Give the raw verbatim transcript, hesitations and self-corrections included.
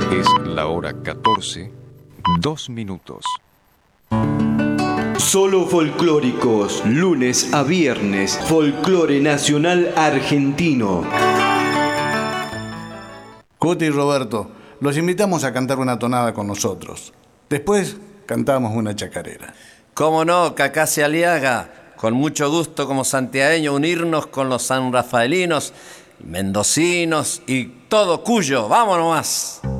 Es la hora catorce, dos minutos. Solo folclóricos, lunes a viernes, folclore nacional argentino. Cuti y Roberto, los invitamos a cantar una tonada con nosotros. Después cantamos una chacarera. Cómo no, Cacá se Aliaga. Con mucho gusto como santiagueño unirnos con los sanrafaelinos, mendocinos y todo Cuyo. ¡Vámonos más!